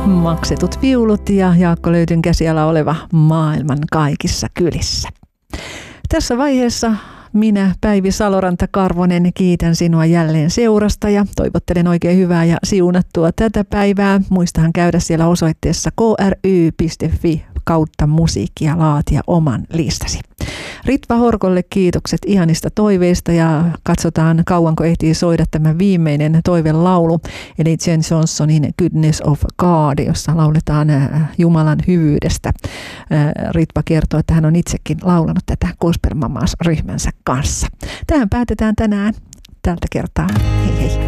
Maksetut viulut ja Jaakko Löytyn käsiala oleva Maailman kaikissa kylissä. Tässä vaiheessa minä, Päivi Saloranta-Karvonen, kiitän sinua jälleen seurasta ja toivottelen oikein hyvää ja siunattua tätä päivää. Muistahan käydä siellä osoitteessa kry.fi/musiikkia laatia oman listasi. Ritva Horkolle kiitokset ihanista toiveista ja katsotaan kauanko ehtii soida tämä viimeinen toivelaulu, eli Jen Johnsonin Goodness of God, jossa lauletaan Jumalan hyvyydestä. Ritva kertoo, että hän on itsekin laulanut tätä Gospel Mamas -ryhmänsä kanssa. Tähän päätetään tänään tältä kertaa. Hei hei!